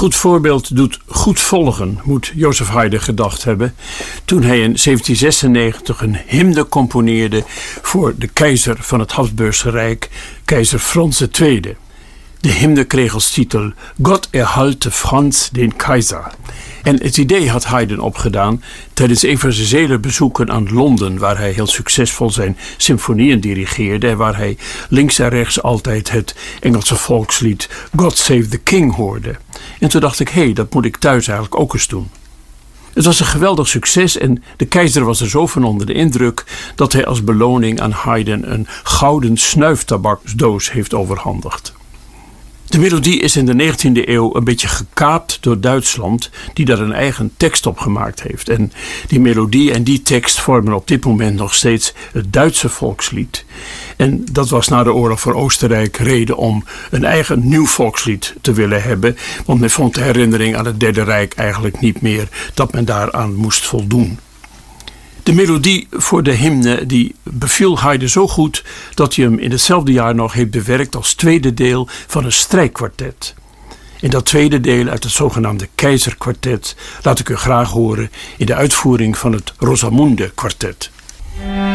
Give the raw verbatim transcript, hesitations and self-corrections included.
Goed voorbeeld doet goed volgen, moet Joseph Haydn gedacht hebben toen hij in zeventien zesennegentig een hymne componeerde voor de keizer van het Habsburgse Rijk, keizer Frans de Tweede. De hymne kreeg als titel Gott erhalte Franz den Kaiser. En het idee had Haydn opgedaan tijdens een van zijn vele bezoeken aan Londen, waar hij heel succesvol zijn symfonieën dirigeerde en waar hij links en rechts altijd het Engelse volkslied God Save the King hoorde. En toen dacht ik, hé, hey, dat moet ik thuis eigenlijk ook eens doen. Het was een geweldig succes en de keizer was er zo van onder de indruk dat hij als beloning aan Haydn een gouden snuiftabaksdoos heeft overhandigd. De melodie is in de negentiende eeuw een beetje gekaapt door Duitsland, die daar een eigen tekst op gemaakt heeft. En die melodie en die tekst vormen op dit moment nog steeds het Duitse volkslied. En dat was na de oorlog voor Oostenrijk reden om een eigen nieuw volkslied te willen hebben. Want men vond de herinnering aan het Derde Rijk eigenlijk niet meer dat men daaraan moest voldoen. De melodie voor de hymne die beviel Haydn zo goed dat hij hem in hetzelfde jaar nog heeft bewerkt als tweede deel van een strijkkwartet. En dat tweede deel uit het zogenaamde Keizerkwartet laat ik u graag horen in de uitvoering van het Rosamunde kwartet.